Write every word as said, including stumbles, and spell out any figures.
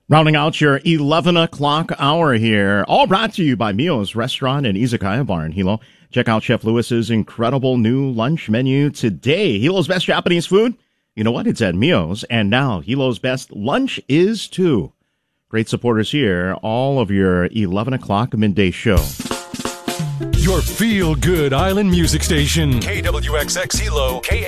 Rounding out your eleven o'clock hour here, all brought to you by Mio's Restaurant and Izakaya Bar in Hilo. Check out Chef Lewis's incredible new lunch menu today. Hilo's best Japanese food? You know what? It's at Mio's. And now Hilo's best lunch is too. Great supporters here, all of your eleven o'clock midday show. Your feel-good island music station. K W X X Hilo, K